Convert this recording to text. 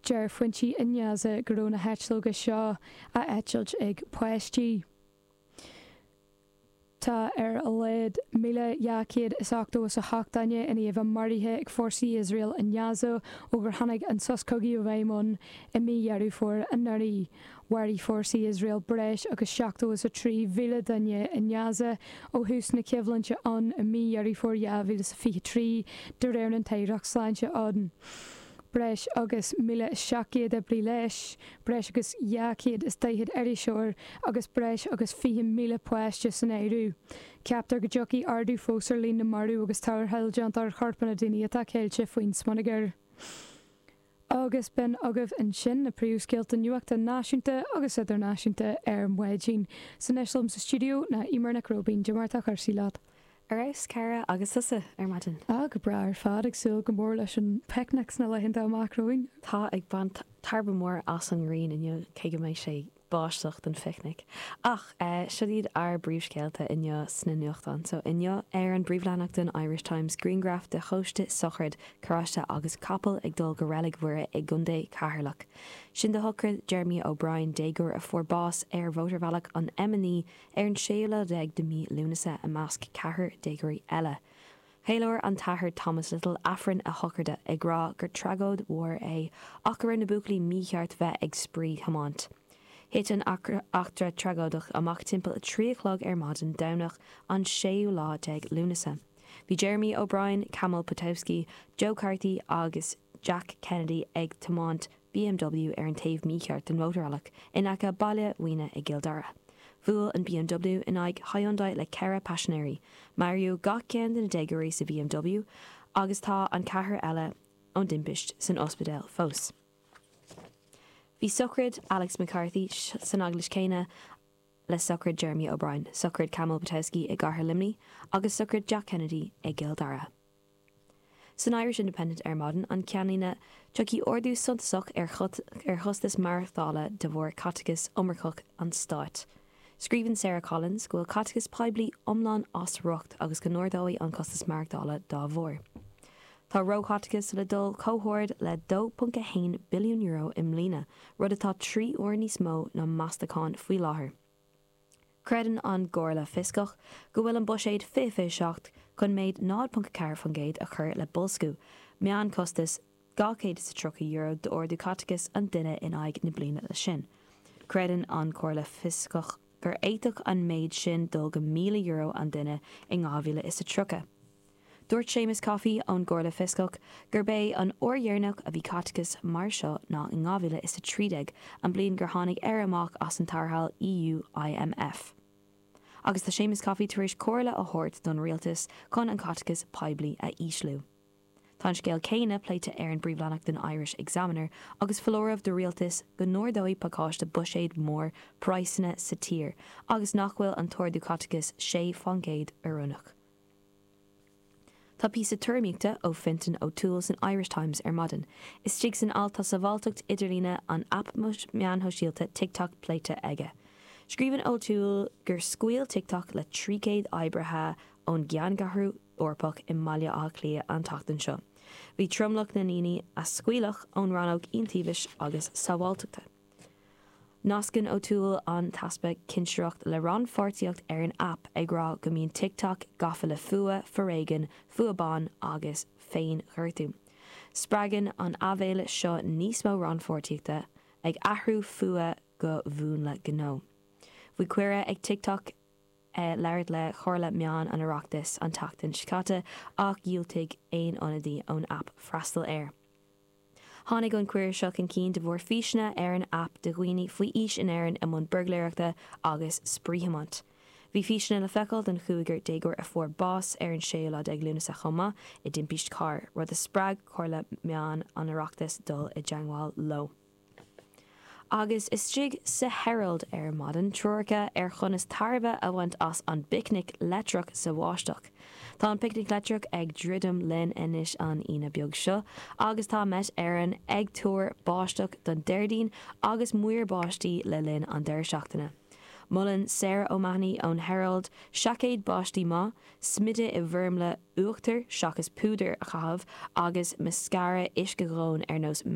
deir foiintí inneasa go na heitlóga seo a eitilt ag poisttí. Tá a léad 1908 in éomh marithe ag fórsaí Israel in Gaza ó gur tháinig an soscogaí ó bhéimón I mídhearú fuair an narí. Warí fórsaí Israel breis agus 73,000 duine in Gaza ó hús na ceimhlannte an I mídhearú fuair 2023 de réir an taoireach sláinte ádan. Breis agus 1700 brí leis, breis agus 210 seoir agus breis agus 5,000 poiste san éirú. Ceaptar go jockey ardú fósar lín na marú agus táir heilgeant ar charpanna daoine atá céilte faoin smanagar. Agus ben agah an sin na príomhscéalta nuachta náisiúnta agus idirnáisiúnta ar muidín. San eislam sa studio na Imar na Crobín de martach ar sílad. Aráis cara agus susa ar matin. Go bra ar fad ag súil go mór leis an picnics na leihann amachróin. Tá ag ban tarba mór as an rion in cé go méid sé báisteach den picnic. Ach, siad ar bríomhscéalta inne sna nuachtan. So inne ar an bríomhleanach den Irish Times Greengraph de choiste sochard choráiste agus capal ag dul go rélig bhuire ag gundé cathairlach. Sin de thucra Jeremy O'Brien dégur a fórbás ar votarbhealach an M&E ar an séile deag de mí lúnasa a measc cethir dégurí eile. Héileoir an tathair Thomas Little affran a thucarda ag rá gur tragód mhór é ach ar na buaclaí mícheart bheith ag sprí hamánt. Hit an achtra tragódach amach timpeall a 3 o'clock ar maidin domhnach an 6 lá deag lúnasa. Bhí Jeremy O'Brien, Camel Potowski, Joe Carthy agus Jack Kennedy ag tomáint BMW ar an taobh mícheart den mótarálach in acha baile huoine I Gildara. Bhuail an BMW in ag Hyundai le Cara Passionary, Mario gach ceann den dégurí sa BMW agus tá an chathair eile ón dimpist san ospidéal fós. Bhí socrid Alex McCarthy san aglas céine le socrid Jeremy O'Brien, socrid Camel Potowski ag Gartha Limni agus socrid Jack Kennedy ag Gildara. San Irish Independent ar maidin an ceannaína tuí ordú suntasach ar chustas marathála de bhór catechus umarcach an Stáit. Scríbann Sarah Collins go bhfuil catechus poiblí omláin as rucht agus go nódáí an costas marathála dá bhór. Tá ró catechus le dul cóhord le €2.1 billion im mlína, rud atá 3 uair níos mó na mastacán faoi láthair. Credan an Górla Fiscach go bhfuil an buséid seacht chun méid €9.4 fan géad a chur le bolscú, meán costas €230 de ordú catechus an duine in aig na bliana le sin. Credan an Górla Fiscach gur éiteach an méid sin dul go €1,000 an duine I ngábhíle is a trucha. Dúirt Seamus Coffey an Górla Fiscach gur bé an ordhéarnach a bhí catechus mar seo ná in ngábhíle is a trídeag an blion gur tháinig ar amach as an tarthail EU IMF. Agus tá Seamus Coffey tar éis comhairle a thabhairt don rialtas chun an catechus poiblí a íslú. Tá an scéal céine pléite ar an bríomhleanach den Irish Examiner agus follóramh do rialtas go nódóí pacáiste buséid mór praissanna sa tír agus nachhfuil an tuairdú catechus 6 fan géad a runnach. Tá píosa tuairimíochta ó Fintan O'Toole san Irish Times ar maidin. Is stig san alta sa bháltacht idirlíne an app meánthóisialta TikTok pléite aige. Scríbann O'Toole gur scuil TikTok le 300 oibrithe ón gceangathú orpach I mbaile á clia an tachtan seo. Bhí tromlach na níní a scuilach ón ranóg intíbis agus sábhálteachta. Nascan O'Toole an taspa cinseocht le ran fortíocht ar an app ag rá go mbíonn TikTok gafa le fua, forréigen, fuabán agus féin chuirtú. Spragan an abhéile seo níos mó ran fortíochta ag athrú fua go bhún le gnó. Bhí cuireadh ag TikTok leirt le chorla meán an Oireachtas an tachtain scata ach díoltaigh aon onadí ón app freastal air. Tháinig an cuir seo an cín de bhór físna ar an app de ghuioine faoi os in aireann am an burgléireachta agus spríhamant. Bhí físna le feiceáil den chuaigir dégur a fór bás ar an séola ag lúnas a chuma I dimpist car, rud a sppraag chorla meán an Oireachtas dul I deangáil lo. Agus is stig sa Herald ar maidin trúirce ar chunas tarba a bhaint as an picnic letrach sa bháisteach. Tá an picnic letrach ag ddridim linn inis an ina beag seo, agus tá met ar an ag túir báisteach don deirdín agus muir báistí le linn an deir seachtaine. Mullen Sarah O'Mahony ón Herald, seacéad báistí má, smide I bhirmle uachtar seachas púdar a chahabh agus mascara isce gróin ar nós